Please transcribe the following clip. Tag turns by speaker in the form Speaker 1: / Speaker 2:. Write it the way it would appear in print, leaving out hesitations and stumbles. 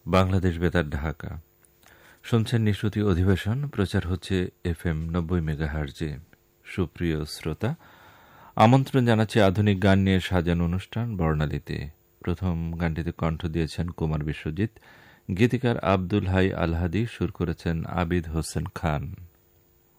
Speaker 1: বাংলাদেশ বেতার ঢাকা। শুনছেন নিশ্রুতি অধিবেশন, প্রচার হচ্ছে FM 90 মেগাহার্জে। সুপ্রিয় শ্রোতা, আমন্ত্রণ জানাচ্ছি আধুনিক গান নিয়ে সাজানো অনুষ্ঠান বর্ণালীতে। প্রথম গানটিতে কণ্ঠ দিয়েছেন কুমার বিশ্বজিৎ, গীতিকার আব্দুল হাই আলহাদি, সুর করেছেন আবিদ হোসেন খান।